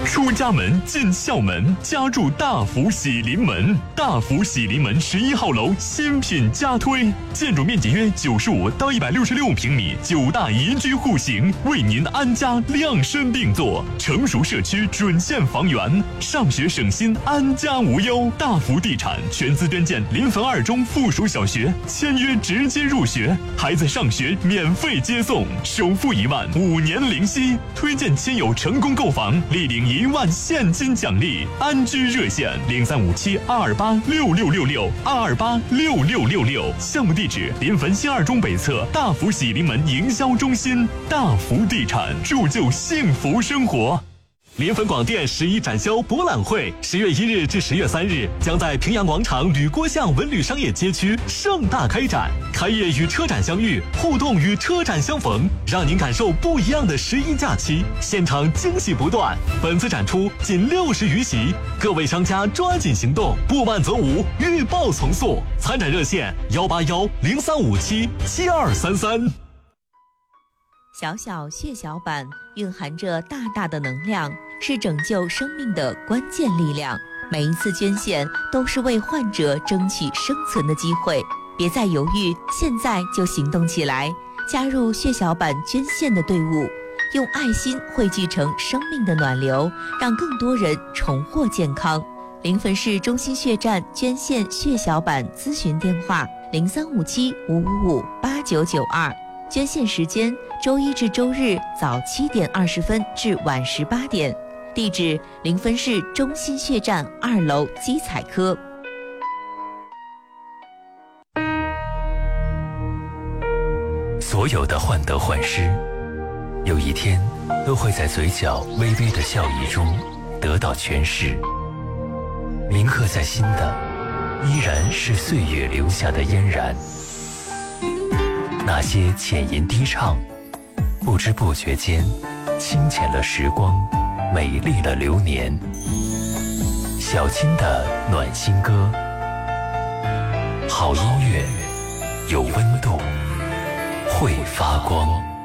出家门进校门，家住大福喜临门。大福喜临门11号楼新品加推，建筑面积约95到166平米，9大宜居户型，为您安家量身定做。成熟社区准线房源，上学省心，安家无忧。大福地产全资捐建临汾2中附属小学，签约直接入学，孩子上学免费接送，首付1万，5年零息。推荐亲友成功购房，立领1万现金奖励。安居热线035722826666，2286666。项目地址临汾新2中北侧大福喜临门营销中心。大福地产，铸就幸福生活。临汾广电11展销博览会10月1日至10月3日将在平阳广场吕郭巷文旅商业街区盛大开展，开业与车展相遇，互动与车展相逢，让您感受不一样的11假期，现场惊喜不断。本次展出仅60余席，各位商家抓紧行动，不慢则无，预报从速。参展热线18103577233。 小小血小板蕴含着大大的能量，是拯救生命的关键力量。每一次捐献都是为患者争取生存的机会，别再犹豫，现在就行动起来，加入血小板捐献的队伍，用爱心汇聚成生命的暖流，让更多人重获健康。临汾市中心血站捐献血小板咨询电话035755589992，捐献时间周一至周日早7点20分至晚18点，地址临汾市中心血站2楼基彩科。 所有的患得患失，有一天都会在嘴角微微的笑意中得到诠释。铭刻在心的，依然是岁月留下的嫣然。那些浅吟低唱，不知不觉间清浅了时光，美丽了流年。小青的暖心歌，好音乐有温度，会发光。